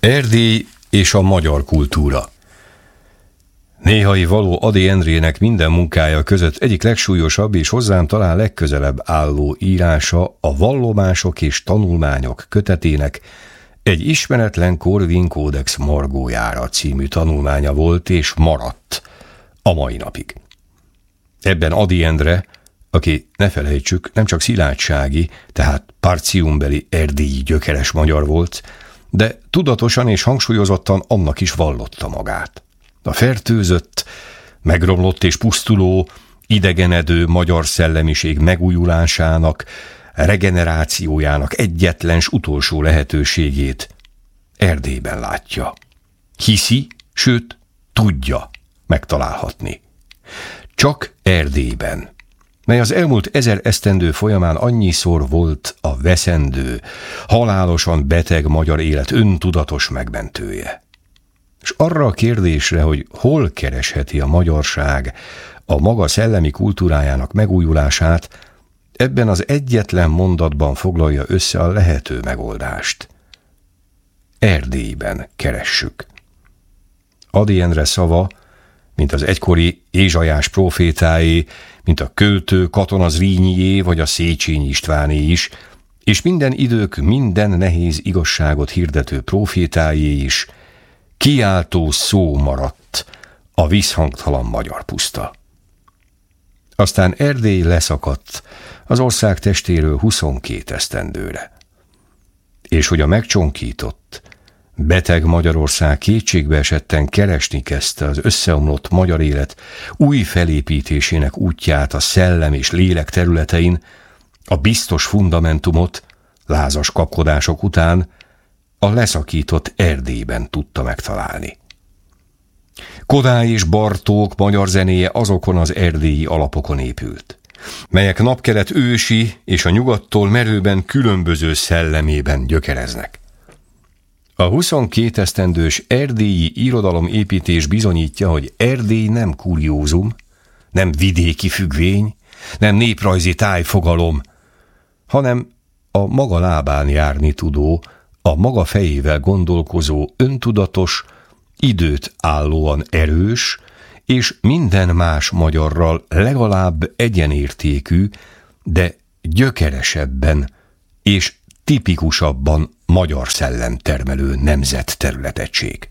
Erdély és a magyar kultúra. Néhai való Ady Endrének minden munkája között egyik legsúlyosabb és hozzám talán legközelebb álló írása a Vallomások és tanulmányok kötetének Egy ismeretlen Corvin Codex Margójára című tanulmánya volt és maradt a mai napig. Ebben Ady Endre, aki, ne felejtsük, nem csak szilárdsági, tehát partiumbeli erdélyi gyökeres magyar volt, de tudatosan és hangsúlyozottan annak is vallotta magát. A fertőzött, megromlott és pusztuló, idegenedő magyar szellemiség megújulásának, regenerációjának egyetlen s utolsó lehetőségét Erdélyben látja. Hiszi, sőt, tudja megtalálhatni. Csak Erdélyben, mely az elmúlt 1000 esztendő folyamán annyiszor volt a veszendő, halálosan beteg magyar élet öntudatos megmentője. És arra a kérdésre, hogy hol keresheti a magyarság a maga szellemi kultúrájának megújulását, ebben az egyetlen mondatban foglalja össze a lehető megoldást. Erdélyben keressük. Ady Endre szava, mint az egykori Ézsaiás prófétáé, mint a költő Katona Zrínyié vagy a Széchenyi Istváné is, és minden idők minden nehéz igazságot hirdető prófétáé is, kiáltó szó maradt a visszhangtalan magyar puszta. Aztán Erdély leszakadt az ország testéről 22 esztendőre. És hogy a megcsonkított, beteg Magyarország kétségbe esetten keresni kezdte az összeomlott magyar élet új felépítésének útját a szellem és lélek területein, a biztos fundamentumot lázas kapkodások után a leszakított Erdélyben tudta megtalálni. Kodály és Bartók magyar zenéje azokon az erdélyi alapokon épült, melyek napkelet ősi és a nyugattól merőben különböző szellemében gyökereznek. A 22 esztendős erdélyi irodalomépítés bizonyítja, hogy Erdély nem kuriózum, nem vidéki függvény, nem néprajzi tájfogalom, hanem a maga lábán járni tudó, a maga fejével gondolkozó, öntudatos, időt állóan erős, és minden más magyarral legalább egyenértékű, de gyökeresebben és tipikusabban magyar szellemtermelő nemzetterületegység.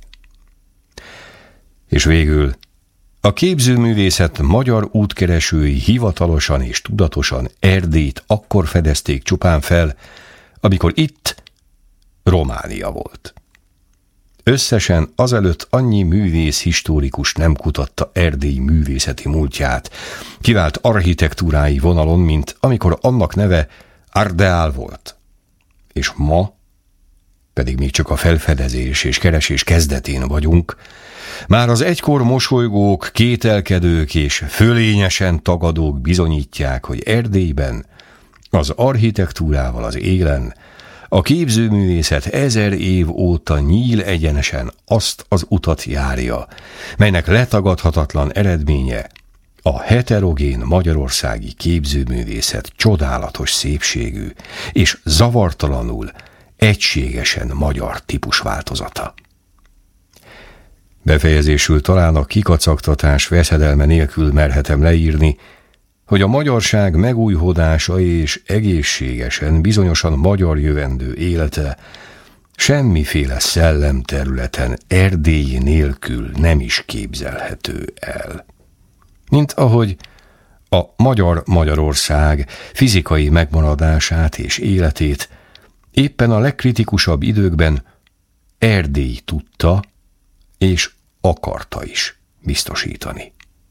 És végül a képzőművészet magyar útkeresői hivatalosan és tudatosan Erdélyt akkor fedezték csupán fel, amikor itt Románia volt. Összesen azelőtt annyi művész historikus nem kutatta Erdély művészeti múltját, kivált architektúrái vonalon, mint amikor annak neve Ardeal volt. És ma, pedig még csak a felfedezés és keresés kezdetén vagyunk, már az egykor mosolygók, kételkedők és fölényesen tagadók bizonyítják, hogy Erdélyben az architektúrával az élen a képzőművészet 1000 év óta nyíl egyenesen azt az utat járja, melynek letagadhatatlan eredménye a heterogén magyarországi képzőművészet csodálatos szépségű és zavartalanul, egységesen magyar típusváltozata. Befejezésül talán a kikacagtatás veszedelme nélkül merhetem leírni, hogy a magyarság megújhodása és egészségesen, bizonyosan magyar jövendő élete semmiféle szellemterületen Erdély nélkül nem is képzelhető el. Mint ahogy a magyar Magyarország fizikai megmaradását és életét éppen a legkritikusabb időkben Erdély tudta és akarta is biztosítani.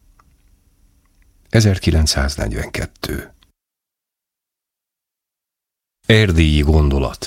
1942. Erdélyi gondolat.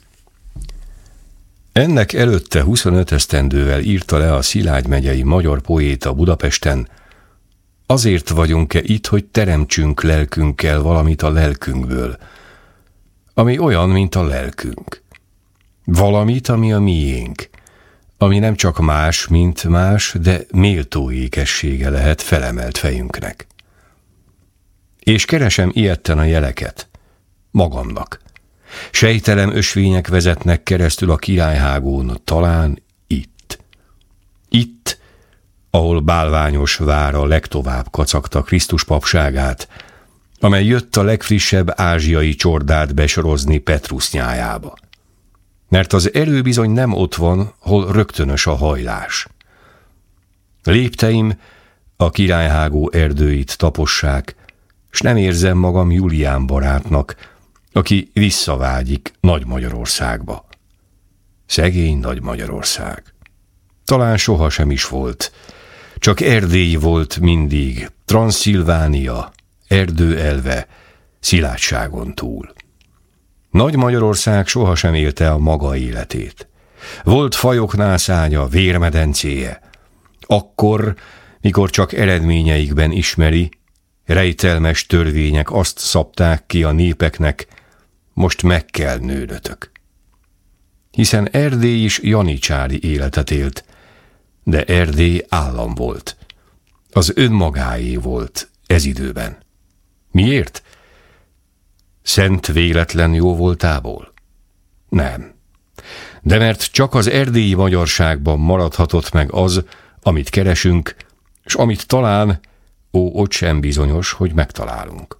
Ennek előtte 25 esztendővel írta le a Szilágy megyei magyar poéta Budapesten: azért vagyunk-e itt, hogy teremtsünk lelkünkkel valamit a lelkünkből, ami olyan, mint a lelkünk. Valamit, ami a miénk, ami nem csak más, mint más, de méltó ékessége lehet felemelt fejünknek. És keresem ilyetten a jeleket magamnak, Sejtelen ösvények vezetnek keresztül a királyhágón, talán itt. Itt, ahol bálványos vára legtovább kacagta Krisztus papságát, amely jött a legfrissebb ázsiai csordát besorozni Petrus nyájába. Mert az erő bizony nem ott van, hol rögtönös a hajlás. Lépteim a királyhágó erdőit tapossák, s nem érzem magam Julián barátnak, aki visszavágyik Nagy-Magyarországba. Szegény Nagy-Magyarország. Talán sohasem is volt, csak Erdély volt mindig, Transzilvánia, erdőelve, szilárdságon túl. Nagy-Magyarország sohasem élte a maga életét. Volt fajok nászánya, vérmedencéje. Akkor, mikor csak eredményeikben ismeri, rejtelmes törvények azt szabták ki a népeknek, most meg kell nőnötök. Hiszen Erdély is janicsári életet élt, de Erdély állam volt. Az önmagáé volt ez időben. Miért? Szent véletlen jó voltából? Nem. De mert csak az erdélyi magyarságban maradhatott meg az, amit keresünk, s amit talán, ott sem bizonyos, hogy megtalálunk.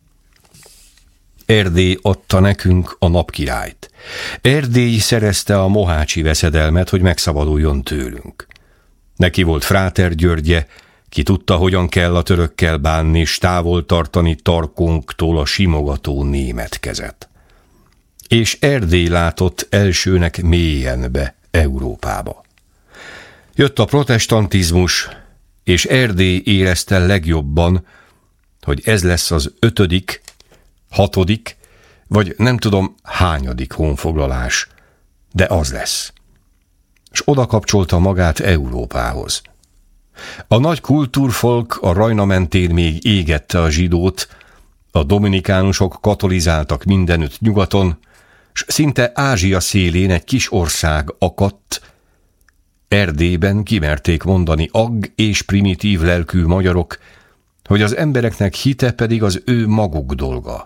Erdély adta nekünk a napkirályt. Erdély szerezte a mohácsi veszedelmet, hogy megszabaduljon tőlünk. Neki volt Fráter Györgye, ki tudta, hogyan kell a törökkel bánni, s távol tartani tarkónktól a simogató német kezet. És Erdély látott elsőnek mélyen be Európába. Jött a protestantizmus, és Erdély érezte legjobban, hogy ez lesz az 5., 6., vagy nem tudom hányadik honfoglalás, de az lesz. És oda kapcsolta magát Európához. A nagy kultúrfolk a Rajna mentén még égette a zsidót, a dominikánusok katolizáltak mindenütt nyugaton, s szinte Ázsia szélén egy kis ország akadt. Erdélyben kimerték mondani agg és primitív lelkű magyarok, hogy az embereknek hite pedig az ő maguk dolga.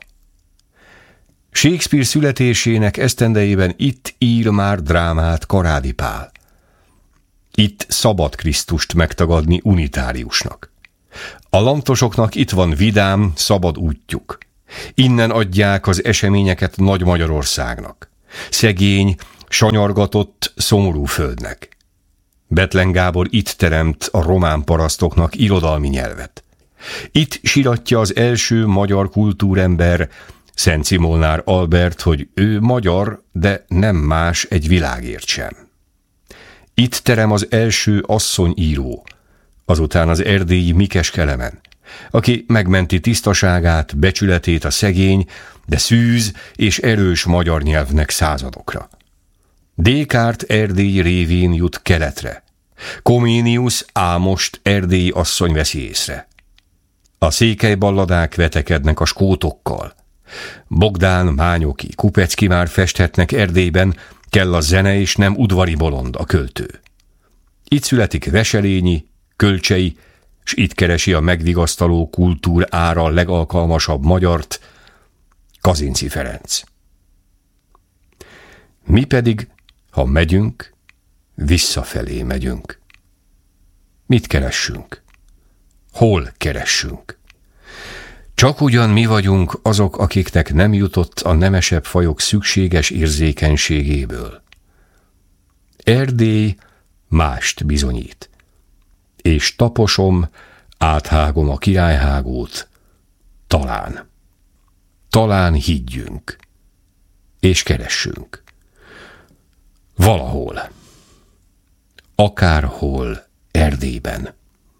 Shakespeare születésének esztendejében itt ír már drámát Karádi Pál. Itt szabad Krisztust megtagadni unitáriusnak. A lantosoknak itt van vidám, szabad útjuk. Innen adják az eseményeket Nagy-Magyarországnak. Szegény, sanyargatott, szomorú földnek. Bethlen Gábor itt teremt a román parasztoknak irodalmi nyelvet. Itt siratja az első magyar kultúrember, Szenci Molnár Albert, hogy ő magyar, de nem más egy világért sem. Itt terem az első asszonyíró, azután az erdélyi Mikes Kelemen, aki megmenti tisztaságát, becsületét a szegény, de szűz és erős magyar nyelvnek századokra. Descartes Erdély révén jut keletre. Comenius Ámost erdélyi asszony veszi észre. A székely balladák vetekednek a skótokkal. Bogdán, Mányoki, Kupecki már festhetnek Erdélyben, kell a zene és nem udvari bolond a költő. Itt születik Veselényi, Kölcsei, s itt keresi a megvigasztaló kultúr ára legalkalmasabb magyart, Kazinczy Ferenc. Mi pedig, ha megyünk, visszafelé megyünk. Mit keressünk? Hol keressünk? Csak ugyan mi vagyunk azok, akiknek nem jutott a nemesebb fajok szükséges érzékenységéből. Erdély mást bizonyít, és taposom, áthágom a királyhágót, talán higgyünk, és keressünk. Valahol, akárhol Erdélyben.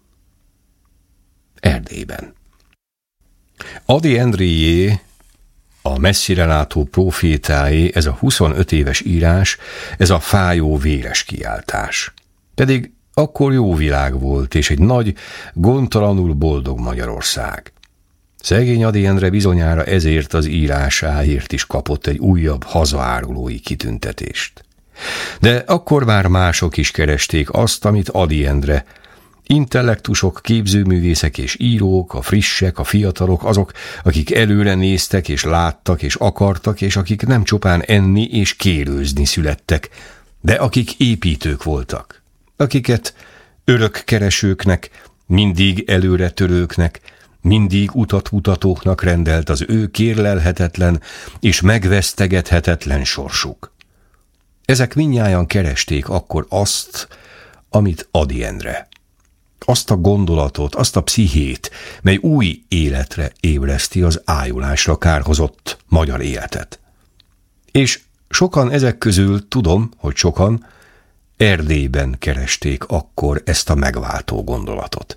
Ady Endréjé, a messzirelátó prófétáé, ez a 25 éves írás, ez a fájó véres kiáltás. Pedig akkor jó világ volt, és egy nagy, gondtalanul boldog Magyarország. Szegény Ady Endre bizonyára ezért az írásáért is kapott egy újabb hazaárulói kitüntetést. De akkor már mások is keresték azt, amit Ady Endre, Intellektusok, képzőművészek és írók, a frissek, a fiatalok, azok, akik előre néztek és láttak és akartak, és akik nem csupán enni és kérőzni születtek, de akik építők voltak, akiket örökkeresőknek, mindig előretörőknek, mindig utat mutatóknak rendelt az ő kérlelhetetlen és megvesztegethetetlen sorsuk. Ezek mindnyájan keresték akkor azt, amit Ady Endre. Azt a gondolatot, azt a pszichét, mely új életre ébreszti az ájulásra kárhozott magyar életet. És sokan ezek közül, tudom, hogy sokan, Erdélyben keresték akkor ezt a megváltó gondolatot.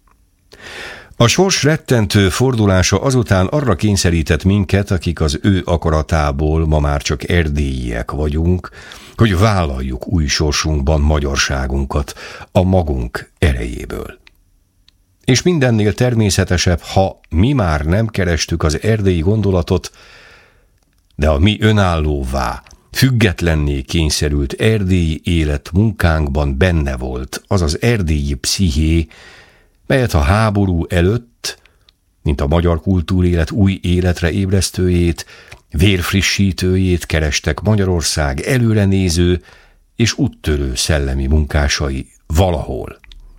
A sors rettentő fordulása azután arra kényszerített minket, akik az ő akaratából ma már csak erdélyiek vagyunk, hogy vállaljuk új sorsunkban magyarságunkat a magunk erejéből. És mindennél természetesebb, ha mi már nem kerestük az erdélyi gondolatot, de a mi önállóvá, függetlenné kényszerült erdélyi élet munkánkban benne volt az az erdélyi psziché, melyet a háború előtt, mint a magyar kultúrélet új életre ébresztőjét, vérfrissítőjét kerestek Magyarország előrenéző és úttörő szellemi munkásai valahol,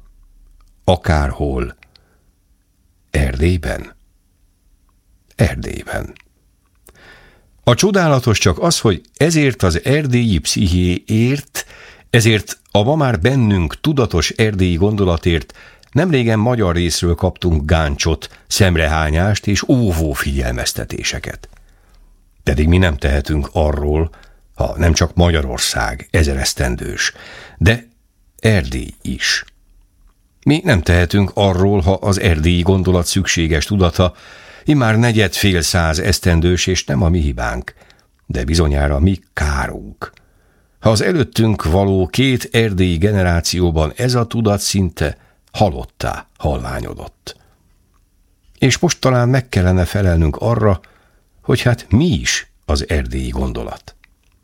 akárhol, Erdélyben. Erdélyben. A csodálatos csak az, hogy ezért az erdélyi pszichéért, ezért a ma már bennünk tudatos erdélyi gondolatért nemrégen magyar részről kaptunk gáncsot, szemrehányást és óvó figyelmeztetéseket. Pedig mi nem tehetünk arról, ha nem csak Magyarország ezeresztendős, de Erdély is. Mi nem tehetünk arról, ha az erdélyi gondolat szükséges tudata immár negyed-fél száz esztendős, és nem a mi hibánk, de bizonyára mi kárunk. Ha az előttünk való két erdélyi generációban ez a tudat szinte halottá halványodott. És most talán meg kellene felelnünk arra, hogy hát mi is az erdélyi gondolat.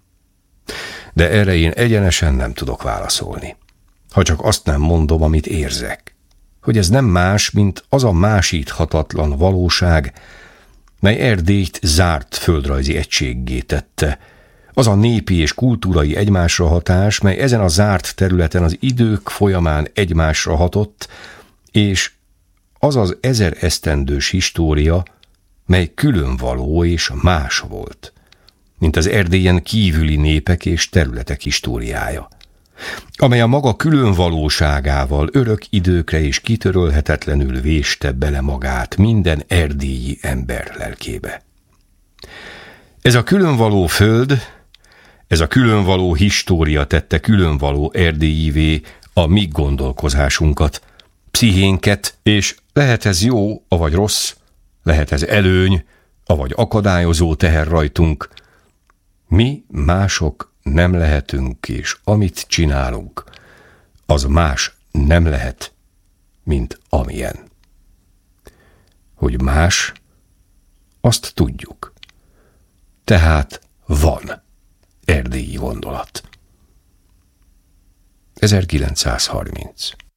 De erre én egyenesen nem tudok válaszolni. Ha csak azt nem mondom, amit érzek, hogy ez nem más, mint az a másíthatatlan valóság, mely Erdélyt zárt földrajzi egységgé tette, az a népi és kultúrai egymásra hatás, mely ezen a zárt területen az idők folyamán egymásra hatott, és az az 1000 esztendős história, mely különvaló és más volt, mint az Erdélyen kívüli népek és területek históriája, amely a maga különvalóságával örök időkre és kitörölhetetlenül véste bele magát minden erdélyi ember lelkébe. Ez a különvaló föld, ez a különvaló história tette különvaló erdélyivé a mi gondolkozásunkat, pszichénket, és lehet ez jó, avagy rossz, lehet ez előny, avagy akadályozó teher rajtunk. Mi mások nem lehetünk, és amit csinálunk, az más nem lehet, mint amilyen. Hogy más, azt tudjuk. Tehát van erdélyi gondolat. 1930